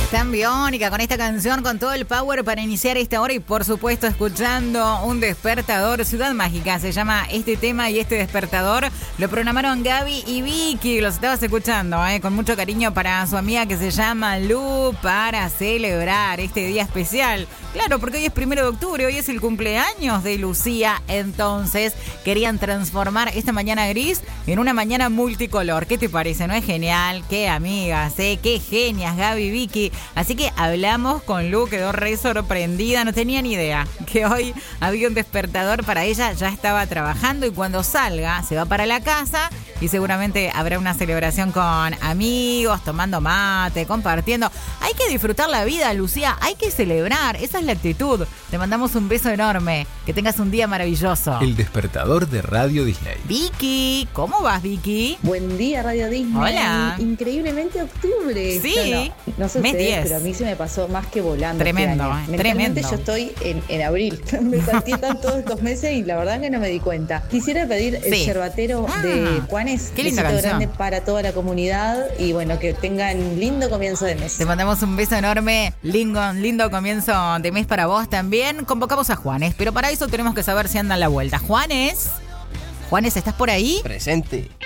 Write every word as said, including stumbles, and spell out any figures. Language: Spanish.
Tan biónica con esta canción, con todo el power para iniciar esta hora y por supuesto escuchando un despertador. Ciudad Mágica se llama este tema y este despertador lo programaron Gaby y Vicky. Los estabas escuchando eh, con mucho cariño para su amiga que se llama Lu, para celebrar este día especial. Claro, porque hoy es primero de octubre, hoy es el cumpleaños de Lucía. Entonces querían transformar esta mañana gris en una mañana multicolor. ¿Qué te parece? ¿No es genial? Qué amigas, eh, qué genias Gaby y Vicky. Así que hablamos con Lu, quedó re sorprendida, no tenía ni idea que hoy había un despertador para ella, ya estaba trabajando y cuando salga se va para la casa y seguramente habrá una celebración con amigos, tomando mate, compartiendo. Hay que disfrutar la vida, Lucía, hay que celebrar, esa es la actitud. Te mandamos un beso enorme, que tengas un día maravilloso. El despertador de Radio Disney. Vicky, ¿cómo vas, Vicky? Buen día, Radio Disney. Hola. Increíblemente octubre. Sí, no, no sé mes ustedes, diez. pero a mí se me pasó más que volando. Tremendo, este año. eh, Mentalmente tremendo. yo estoy en, en abril. Me salté todos estos meses y la verdad que no me di cuenta. Quisiera pedir Sí. el yerbatero Ah, de Juanes. qué linda Besito canción. grande para toda la comunidad y bueno, que tengan lindo comienzo de mes. Te mandamos un beso enorme, lindo, lindo comienzo de mes para vos también. Convocamos a Juanes, pero para eso tenemos que saber si anda a la vuelta. Juanes, Juanes, ¿estás por ahí? Presente.